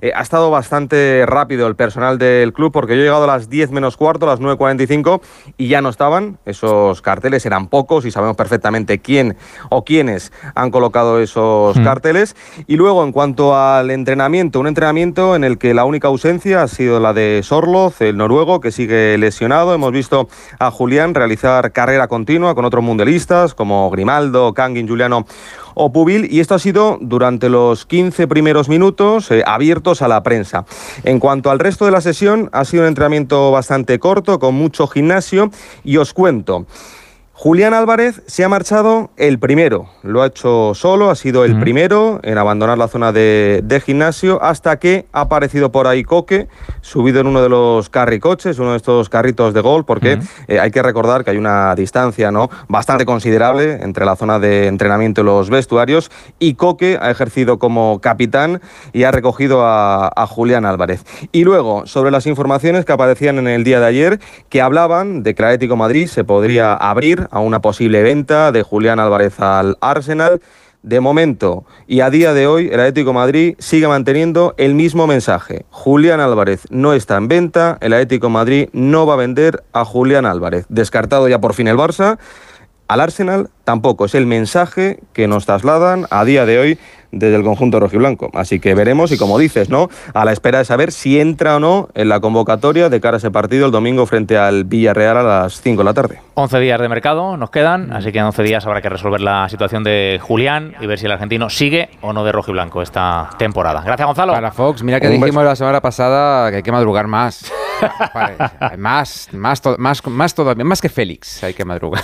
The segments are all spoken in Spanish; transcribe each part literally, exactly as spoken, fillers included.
Eh, ha estado bastante rápido el personal del club, porque yo he llegado a las diez menos cuarto, a las nueve cuarenta y cinco, y ya no estaban. Esos carteles eran pocos y sabemos perfectamente quién o quiénes han colocado esos mm. carteles. Y luego, en cuanto al entrenamiento, un entrenamiento en el que la única ausencia ha sido la de Sorloth, el noruego, que sigue lesionado. Hemos visto a Julián realizar carrera continua con otros mundialistas como Grimaldo, Kangin, Juliano o Pubil, y esto ha sido durante los quince primeros minutos eh, abiertos a la prensa. En cuanto al resto de la sesión, ha sido un entrenamiento bastante corto, con mucho gimnasio, y os cuento. Julián Álvarez se ha marchado el primero, lo ha hecho solo, ha sido el mm. primero en abandonar la zona de, de gimnasio, hasta que ha aparecido por ahí Coque, subido en uno de los carricoches, uno de estos carritos de gol, porque mm. eh, hay que recordar que hay una distancia, ¿no?, bastante considerable entre la zona de entrenamiento y los vestuarios, y Coque ha ejercido como capitán y ha recogido a, a Julián Álvarez. Y luego, sobre las informaciones que aparecían en el día de ayer, que hablaban de que el Atlético de Madrid se podría abrir a una posible venta de Julián Álvarez al Arsenal. De momento y a día de hoy, el Atlético de Madrid sigue manteniendo el mismo mensaje. Julián Álvarez no está en venta, el Atlético de Madrid no va a vender a Julián Álvarez. Descartado ya por fin el Barça. Al Arsenal tampoco, es el mensaje que nos trasladan a día de hoy desde el conjunto rojiblanco. Así que veremos, y como dices, ¿no?, a la espera de saber si entra o no en la convocatoria de cara a ese partido el domingo frente al Villarreal a las cinco de la tarde. once días de mercado nos quedan, así que en once días habrá que resolver la situación de Julián y ver si el argentino sigue o no de rojiblanco esta temporada. Gracias, Gonzalo. Para Fox, mira que Un dijimos beso. la semana pasada que hay que madrugar más. Vale, más, más, to- más, más todavía, más que Félix, hay que madrugar.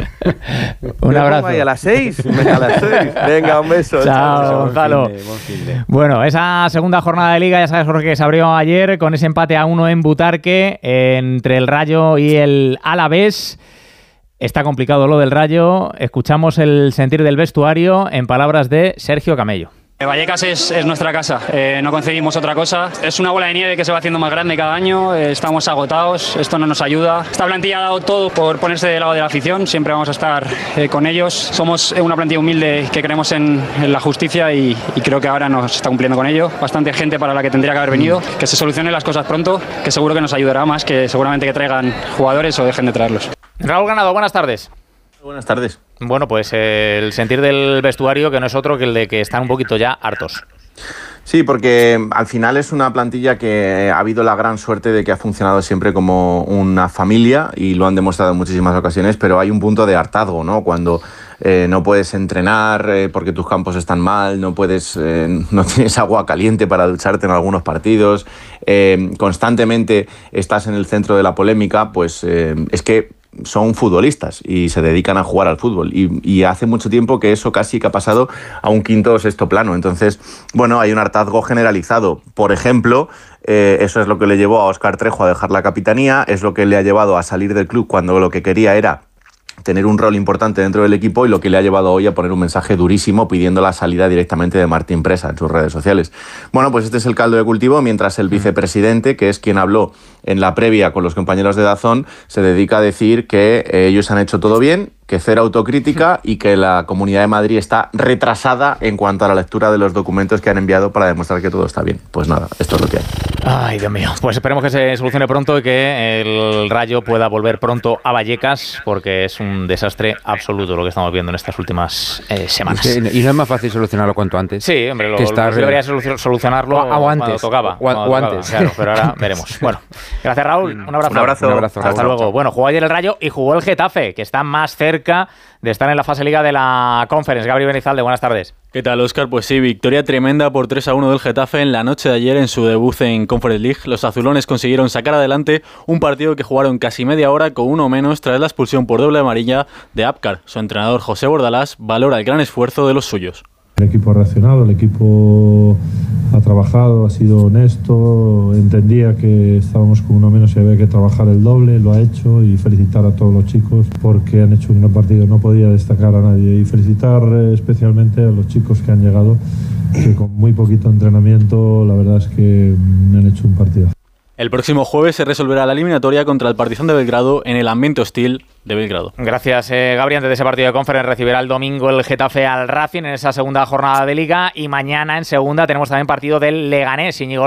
Un abrazo. A las seis. Venga, a las seis. Venga, un beso. Chao, chao, Gonzalo. Buen fin de, buen fin de. Bueno, esa segunda jornada de Liga, ya sabes, Jorge, que se abrió ayer con ese empate a uno en Butarque entre el Rayo y el Alavés. Está complicado lo del Rayo. Escuchamos el sentir del vestuario en palabras de Sergio Camello. Vallecas es, es nuestra casa, eh, no conseguimos otra cosa. Es una bola de nieve que se va haciendo más grande cada año, eh, estamos agotados, esto no nos ayuda. Esta plantilla ha dado todo por ponerse del lado de la afición, siempre vamos a estar eh, con ellos. Somos una plantilla humilde que creemos en, en la justicia y, y creo que ahora nos está cumpliendo con ello. Bastante gente para la que tendría que haber venido, que se solucionen las cosas pronto, que seguro que nos ayudará más, que seguramente que traigan jugadores o dejen de traerlos. Raúl Ganado, buenas tardes. Buenas tardes. Bueno, pues eh, el sentir del vestuario, que no es otro que el de que están un poquito ya hartos. Sí, porque al final es una plantilla que ha habido la gran suerte de que ha funcionado siempre como una familia y lo han demostrado en muchísimas ocasiones, pero hay un punto de hartazgo, ¿no? Cuando eh, no puedes entrenar eh, porque tus campos están mal, no puedes, eh, no tienes agua caliente para ducharte en algunos partidos, eh, constantemente estás en el centro de la polémica, pues eh, es que son futbolistas y se dedican a jugar al fútbol y, y hace mucho tiempo que eso casi que ha pasado a un quinto o sexto plano. Entonces, bueno, hay un hartazgo generalizado. Por ejemplo, eh, eso es lo que le llevó a Óscar Trejo a dejar la capitanía, es lo que le ha llevado a salir del club cuando lo que quería era tener un rol importante dentro del equipo y lo que le ha llevado hoy a poner un mensaje durísimo pidiendo la salida directamente de Martín Presa en sus redes sociales. Bueno, pues este es el caldo de cultivo, mientras el vicepresidente, que es quien habló en la previa con los compañeros de Dazón, se dedica a decir que ellos han hecho todo bien, que cero autocrítica y que la Comunidad de Madrid está retrasada en cuanto a la lectura de los documentos que han enviado para demostrar que todo está bien. Pues nada, esto es lo que hay. Ay, Dios mío. Pues esperemos que se solucione pronto y que el Rayo pueda volver pronto a Vallecas, porque es un desastre absoluto lo que estamos viendo en estas últimas eh, semanas. Sí, y no es más fácil solucionarlo cuanto antes. Sí, hombre, lo, que está lo debería solucionarlo o, o antes, cuando tocaba. O, cuando o tocaba, antes. Claro, pero ahora veremos. Bueno, gracias, Raúl. Un abrazo. Un abrazo. Un abrazo, Hasta Raúl. luego. Bueno, jugó ayer el Rayo y jugó el Getafe, que está más cerca de estar en la fase Liga de la Conference. Gabriel Benizalde, buenas tardes. ¿Qué tal, Óscar? Pues sí, victoria tremenda por tres a uno del Getafe en la noche de ayer en su debut en Conference League. Los azulones consiguieron sacar adelante un partido que jugaron casi media hora con uno menos tras la expulsión por doble amarilla de Apcar. Su entrenador José Bordalás valora el gran esfuerzo de los suyos. El equipo ha reaccionado, el equipo ha trabajado, ha sido honesto, entendía que estábamos con uno menos y había que trabajar el doble, lo ha hecho, y felicitar a todos los chicos porque han hecho un gran partido, no podía destacar a nadie, y felicitar especialmente a los chicos que han llegado, que con muy poquito entrenamiento la verdad es que han hecho un partido. El próximo jueves se resolverá la eliminatoria contra el Partizan de Belgrado en el ambiente hostil de Belgrado. Gracias, eh, Gabriel. Antes de ese partido de Conference recibirá el domingo el Getafe al Racing en esa segunda jornada de Liga, y mañana en segunda tenemos también partido del Leganés. Íñigo